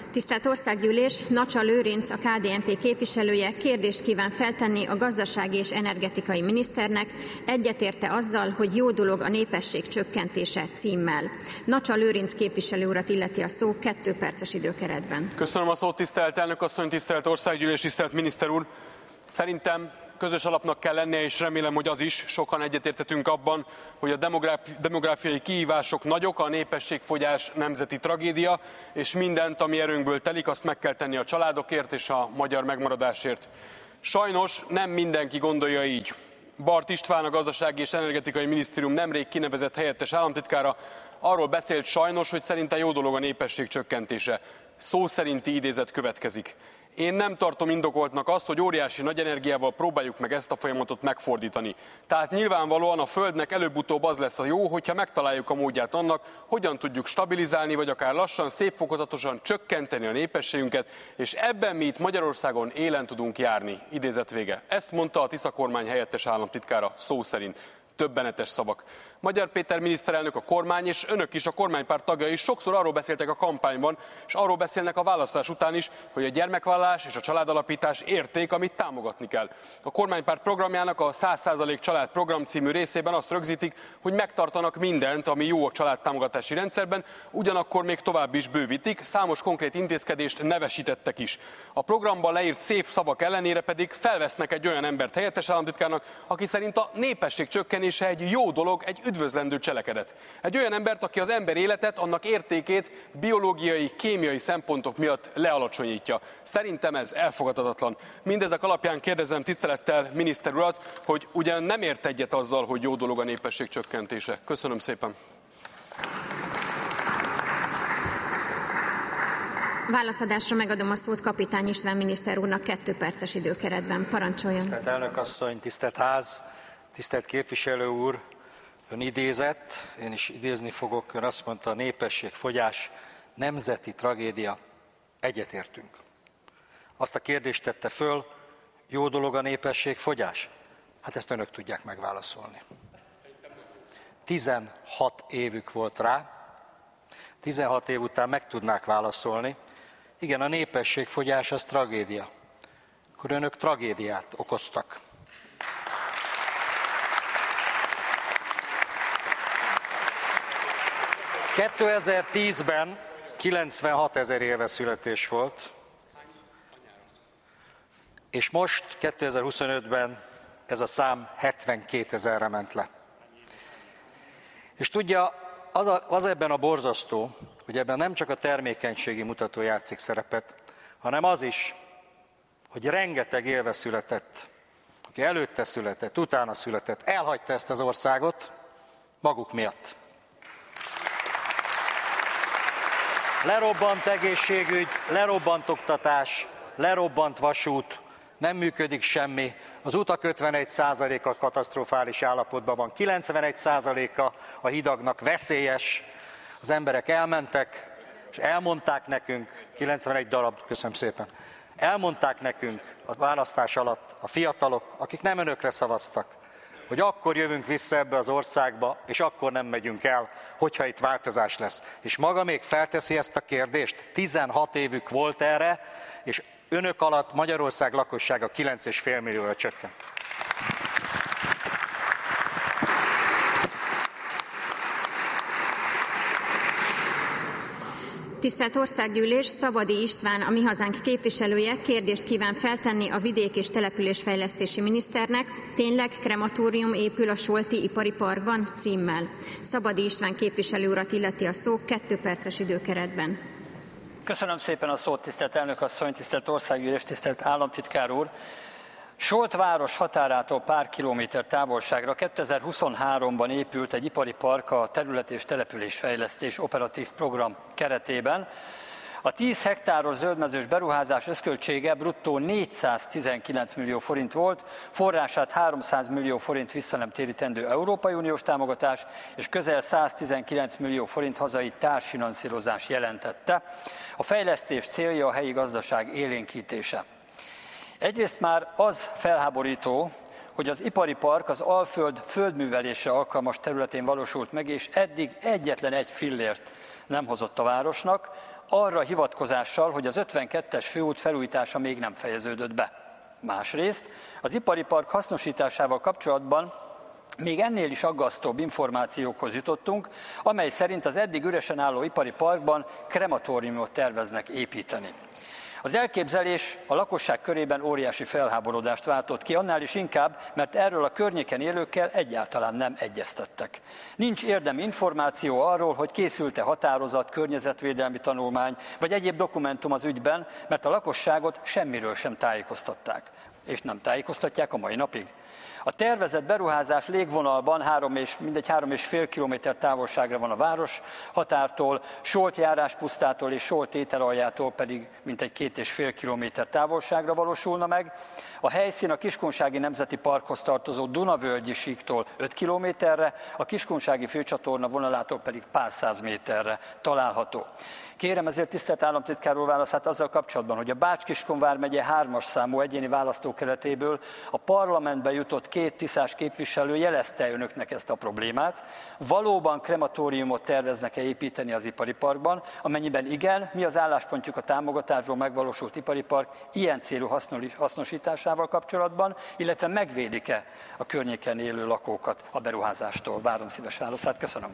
Tisztelt Országgyűlés, Nacsa Lőrinc, a KDNP képviselője kérdést kíván feltenni a gazdasági és energetikai miniszternek, egyetérte azzal, hogy jó dolog a népesség csökkentése címmel. Nacsa Lőrinc képviselő urat illeti a szó 2 perces időkeretben. Köszönöm a szót, tisztelt elnök asszony, tisztelt Országgyűlés, tisztelt miniszter úr. Szerintem közös alapnak kell lennie, és remélem, hogy az is. Sokan egyetértetünk abban, hogy a demográfiai kihívások nagyok, a népességfogyás nemzeti tragédia, és mindent, ami erőnkből telik, azt meg kell tenni a családokért és a magyar megmaradásért. Sajnos nem mindenki gondolja így. Bart István, a Gazdasági és Energetikai Minisztérium nemrég kinevezett helyettes államtitkára arról beszélt sajnos, hogy szerinte jó dolog a népesség csökkentése. Szó szerinti idézet következik. Én nem tartom indokoltnak azt, hogy óriási nagy energiával próbáljuk meg ezt a folyamatot megfordítani. Tehát nyilvánvalóan a Földnek előbb-utóbb az lesz a jó, hogyha megtaláljuk a módját annak, hogyan tudjuk stabilizálni, vagy akár lassan, szép fokozatosan csökkenteni a népességünket, és ebben mi itt Magyarországon élen tudunk járni. Idézet vége. Ezt mondta a Tisza kormány helyettes államtitkára szó szerint. Döbbenetes szavak. Magyar Péter miniszterelnök, a kormány és önök is, a kormánypárt tagjai sokszor arról beszéltek a kampányban, és arról beszélnek a választás után is, hogy a gyermekvállalás és a családalapítás érték, amit támogatni kell. A kormánypárt programjának a 100% családprogram című részében azt rögzítik, hogy megtartanak mindent, ami jó a családtámogatási rendszerben, ugyanakkor még tovább is bővítik, számos konkrét intézkedést nevesítettek is. A programban leírt szép szavak ellenére pedig felvesznek egy olyan embert helyettes államtitkárnak, aki szerint a népesség csökkenése egy jó dolog, egy üdvözlendő cselekedet. Egy olyan embert, aki az ember életet, annak értékét biológiai, kémiai szempontok miatt lealacsonyítja. Szerintem ez elfogadhatatlan. Mindezek alapján kérdezem tisztelettel miniszter urat, hogy ugyan nem ért egyet azzal, hogy jó dolog a népesség csökkentése. Köszönöm szépen. Válaszadásra megadom a szót Kapitány István miniszter úrnak 2 perces időkeretben. Parancsoljon. Tisztelt elnök asszony, tisztelt ház, tisztelt képviselő úr, ön idézett, én is idézni fogok, ön azt mondta, a népességfogyás nemzeti tragédia. Egyetértünk. Azt a kérdést tette föl, jó dolog a népességfogyás? Hát ezt önök tudják megválaszolni. 16 évük volt rá, 16 év után meg tudnák válaszolni. Igen, a népességfogyás az tragédia. Akkor önök tragédiát okoztak. ...2010-ben 96 000 éve születés volt, és most 2025-ben ez a szám 72 000-re ment le. És tudja, az ebben a borzasztó, hogy ebben nem csak a termékenységi mutató játszik szerepet, hanem az is, hogy rengeteg élve született, aki előtte született, utána született, elhagyta ezt az országot maguk miatt. Lerobbant egészségügy, lerobbant oktatás, lerobbant vasút, nem működik semmi, az utak 51%-a katasztrofális állapotban van, 91%-a a hidaknak veszélyes, az emberek elmentek, és elmondták nekünk, 91 darab, köszönöm szépen, elmondták nekünk a választás alatt a fiatalok, akik nem önökre szavaztak, hogy akkor jövünk vissza ebbe az országba, és akkor nem megyünk el, hogyha itt változás lesz. És maga még felteszi ezt a kérdést, 16 évük volt erre, és önök alatt Magyarország lakossága 9,5 millióra csökkent. Tisztelt Országgyűlés, Szabadi István, a Mi Hazánk képviselője kérdést kíván feltenni a vidék- és településfejlesztési miniszternek, tényleg krematórium épül a Solti ipari parkban címmel. Szabadi István képviselő urat illeti a szó 2 perces időkeretben. Köszönöm szépen a szót, tisztelt elnök asszony, tisztelt Országgyűlés, tisztelt államtitkár úr. Solt város határától pár kilométer távolságra 2023-ban épült egy ipari park a terület- és településfejlesztés operatív program keretében. A 10 hektáros zöldmezős beruházás összköltsége bruttó 419 millió forint volt, forrását 300 millió forint visszanemtérítendő Európai Uniós támogatás és közel 119 millió forint hazai társfinanszírozás jelentette. A fejlesztés célja a helyi gazdaság élénkítése. Egyrészt már az felháborító, hogy az ipari park az Alföld földművelésre alkalmas területén valósult meg, és eddig egyetlen egy fillért nem hozott a városnak, arra hivatkozással, hogy az 52-es főút felújítása még nem fejeződött be. Másrészt az ipari park hasznosításával kapcsolatban még ennél is aggasztóbb információkhoz jutottunk, amely szerint az eddig üresen álló ipari parkban krematóriumot terveznek építeni. Az elképzelés a lakosság körében óriási felháborodást váltott ki, annál is inkább, mert erről a környéken élőkkel egyáltalán nem egyeztettek. Nincs érdemi információ arról, hogy készült-e határozat, környezetvédelmi tanulmány, vagy egyéb dokumentum az ügyben, mert a lakosságot semmiről sem tájékoztatták. És nem tájékoztatják a mai napig. A tervezett beruházás légvonalban mindegy 3,5 kilométer távolságra van a város határtól, Solt járáspusztától és Solt ételaljától pedig mintegy 2,5 kilométer távolságra valósulna meg. A helyszín a Kiskunsági Nemzeti Parkhoz tartozó Dunavölgyi síktól 5 kilométerre, a Kiskunsági főcsatorna vonalától pedig pár száz méterre található. Kérem ezért tisztelt államtitkár úr válaszát azzal kapcsolatban, hogy a Bács-Kiskun vármegye 3-as számú egyéni választókerületéből a parlamentbe jutott 2 tiszás képviselő jelezte önöknek ezt a problémát. Valóban krematóriumot terveznek-e építeni az ipari parkban? Amennyiben igen, mi az álláspontjuk a támogatásról megvalósult ipari park ilyen célú hasznosításával kapcsolatban, illetve megvédik-e a környéken élő lakókat a beruházástól? Várom szíves válaszát. Köszönöm.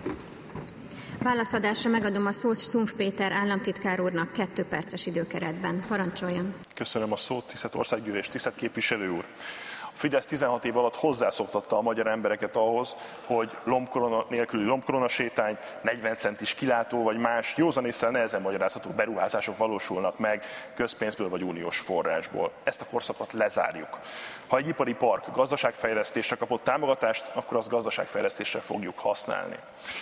Válaszadásra megadom a szót Stumpf Péter államtitkár úrnak 2 perces időkeretben. Parancsoljon. Köszönöm a szót, tisztelt országgyűlés, tisztelt képviselő úr. A Fidesz 16 év alatt hozzászoktatta a magyar embereket ahhoz, hogy lombkorona nélküli lombkorona sétány, 40 centis kilátó vagy más józanészsel nehezen magyarázható beruházások valósulnak meg közpénzből vagy uniós forrásból. Ezt a korszakot lezárjuk. Ha egy ipari park gazdaságfejlesztésre kapott támogatást, akkor azt gazdaságfejlesztésre fogjuk használni.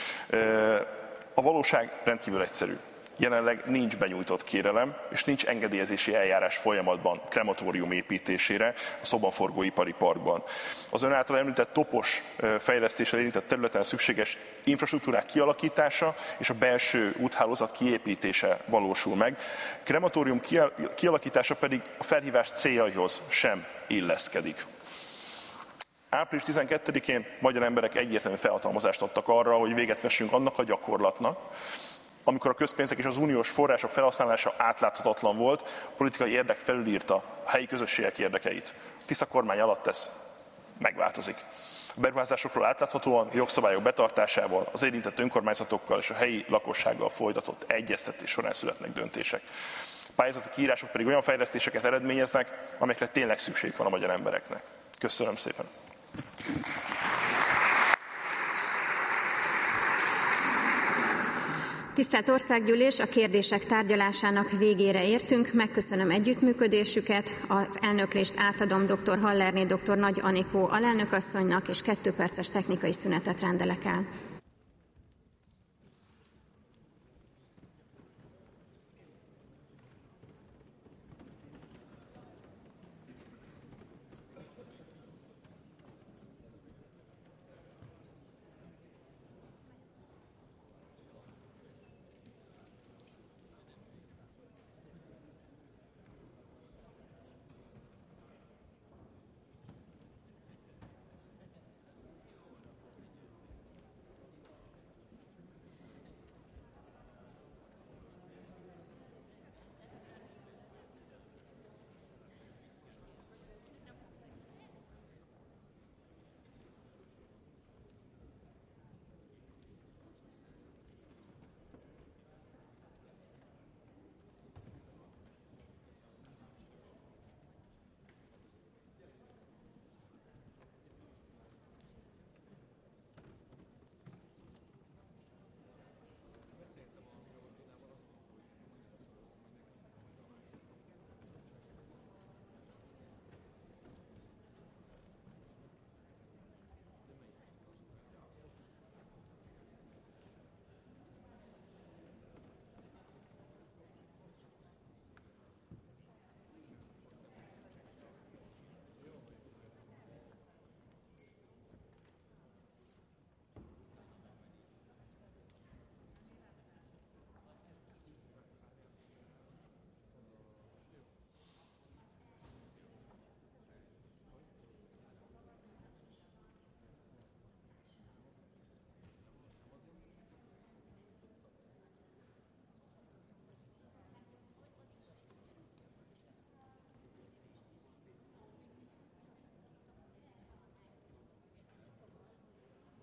A valóság rendkívül egyszerű. Jelenleg nincs benyújtott kérelem, és nincs engedélyezési eljárás folyamatban krematórium építésére a szobaforgó ipari parkban. Az ön által említett topos fejlesztésre érintett területen szükséges infrastruktúrák kialakítása és a belső úthálózat kiépítése valósul meg. Krematórium kialakítása pedig a felhívás céljaihoz sem illeszkedik. Április 12-én magyar emberek egyértelmű felhatalmazást adtak arra, hogy véget vessünk annak a gyakorlatnak, amikor a közpénzek és az uniós források felhasználása átláthatatlan volt, a politikai érdek felülírta a helyi közösségek érdekeit. A Tisza kormány alatt ez megváltozik. A beruházásokról átláthatóan, jogszabályok betartásával, az érintett önkormányzatokkal és a helyi lakossággal folytatott egyeztetés során születnek döntések. A pályázati kiírások pedig olyan fejlesztéseket eredményeznek, amelyekre tényleg szükség van a magyar embereknek. Köszönöm szépen! Tisztelt Országgyűlés, a kérdések tárgyalásának végére értünk. Megköszönöm együttműködésüket. Az elnöklést átadom dr. Hallerné dr. Nagy Anikó alelnökasszonynak, és 2 perces technikai szünetet rendelek el.